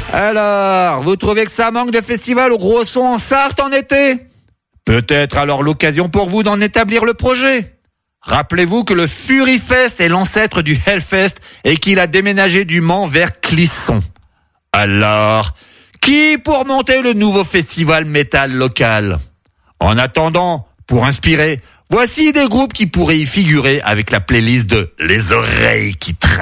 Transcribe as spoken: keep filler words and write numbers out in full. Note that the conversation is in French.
Alors, vous trouvez que ça manque de festival au gros son en Sarthe en été ? Peut-être alors l'occasion pour vous d'en établir le projet. Rappelez-vous que le Furyfest est l'ancêtre du Hellfest et qu'il a déménagé du Mans vers Clisson. Alors, qui pour monter le nouveau festival métal local ? En attendant, pour inspirer, voici des groupes qui pourraient y figurer avec la playlist de Les Oreilles qui traînent.